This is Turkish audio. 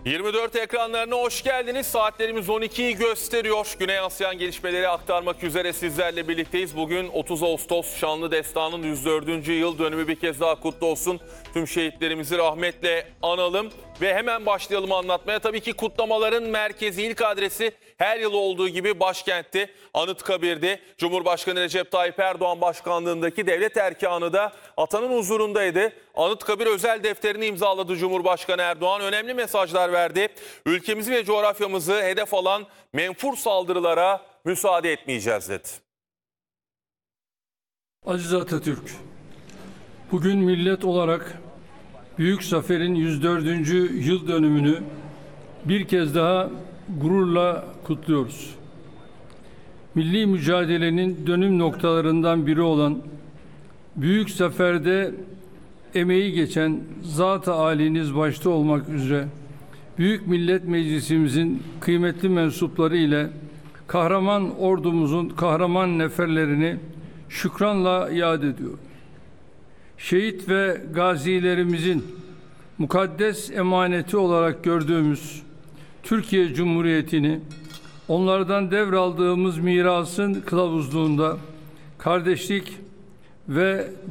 24 ekranlarına hoş geldiniz. Saatlerimiz 12'yi gösteriyor. Güney Asya'nın gelişmeleri aktarmak üzere sizlerle birlikteyiz. Bugün 30 Ağustos Şanlı Destanı'nın 104. yıl dönümü, bir kez daha kutlu olsun. Tüm şehitlerimizi rahmetle analım ve hemen başlayalım anlatmaya. Tabii ki kutlamaların merkezi, ilk adresi her yıl olduğu gibi başkentti, Anıtkabir'di. Cumhurbaşkanı Recep Tayyip Erdoğan başkanlığındaki devlet erkanı da atanın huzurundaydı. Anıtkabir özel defterini imzaladı Cumhurbaşkanı Erdoğan. Önemli mesajlar verdi. Ülkemizi ve coğrafyamızı hedef alan menfur saldırılara müsaade etmeyeceğiz dedi. Aziz Atatürk, bugün millet olarak Büyük Zafer'in 104. yıl dönümünü bir kez daha gururla kutluyoruz. Milli mücadelenin dönüm noktalarından biri olan Büyük Zafer'de emeği geçen zat-ı âliniz başta olmak üzere Büyük Millet Meclisimizin kıymetli mensupları ile kahraman ordumuzun kahraman neferlerini şükranla yad ediyor. Şehit ve gazilerimizin mukaddes emaneti olarak gördüğümüz Türkiye Cumhuriyeti'ni onlardan devraldığımız mirasın kılavuzluğunda kardeşlik ve